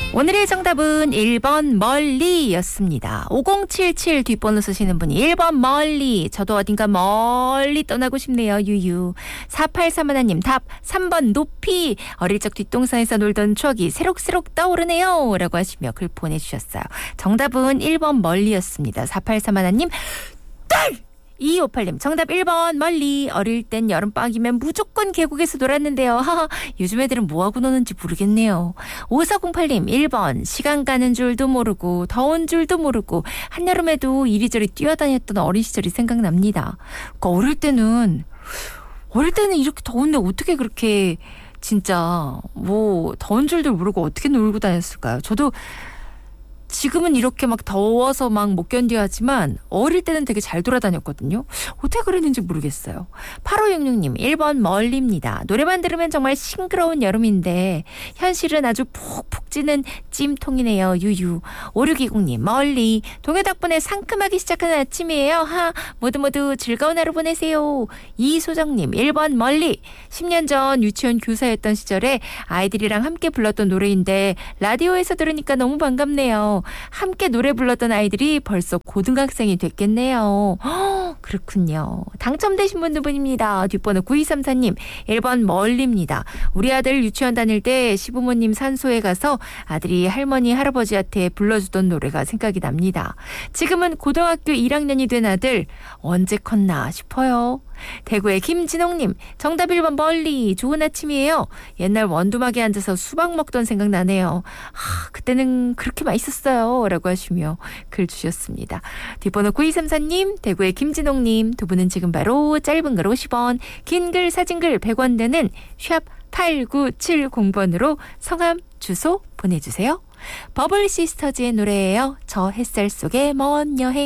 오늘의 정답은 1번 멀리였습니다. 5077 뒷번호 쓰시는 분이 1번 멀리. 저도 어딘가 멀리 떠나고 싶네요. 유유. 4831님 답 3번 높이. 어릴 적 뒷동산에서 놀던 추억이 새록새록 떠오르네요. 라고 하시며 글 보내주셨어요. 정답은 1번 멀리였습니다. 4831님 딸! 2258님 정답 1번 멀리. 어릴 땐 여름방학이면 무조건 계곡에서 놀았는데요. 하하, 요즘 애들은 뭐하고 노는지 모르겠네요. 5408님 1번 시간 가는 줄도 모르고 더운 줄도 모르고 한여름에도 이리저리 뛰어다녔던 어린 시절이 생각납니다. 그러니까 어릴 때는 이렇게 더운데 어떻게 그렇게 진짜 뭐 더운 줄도 모르고 어떻게 놀고 다녔을까요? 저도 지금은 이렇게 막 더워서 막 못 견뎌 하지만 어릴 때는 되게 잘 돌아다녔거든요. 어떻게 그랬는지 모르겠어요. 8566님 1번 멀리입니다. 노래만 들으면 정말 싱그러운 여름인데 현실은 아주 푹푹 찌는 찜통이네요. 유유. 5620님 멀리. 동요 덕분에 상큼하게 시작하는 아침이에요. 하, 모두 즐거운 하루 보내세요. 이소정님 1번 멀리. 10년 전 유치원 교사였던 시절에 아이들이랑 함께 불렀던 노래인데 라디오에서 들으니까 너무 반갑네요. 함께 노래 불렀던 아이들이 벌써 고등학생이 됐겠네요. 그렇군요. 당첨되신 분 두 분입니다. 뒷번호 9234님 1번 멀리입니다. 우리 아들 유치원 다닐 때 시부모님 산소에 가서 아들이 할머니 할아버지한테 불러주던 노래가 생각이 납니다. 지금은 고등학교 1학년이 된 아들 언제 컸나 싶어요. 대구의 김진홍님 정답 1번 멀리. 좋은 아침이에요. 옛날 원두막에 앉아서 수박 먹던 생각 나네요. 그때는 그렇게 맛있었어요. 라고 하시며 글 주셨습니다. 뒷번호 9234님 대구의 김진홍님 두 분은 지금 바로 짧은 글 50원 긴 글 사진글 100원 되는 샵 8970번으로 성함 주소 보내주세요. 버블시스터즈의 노래예요. 저 햇살 속의 먼 여행.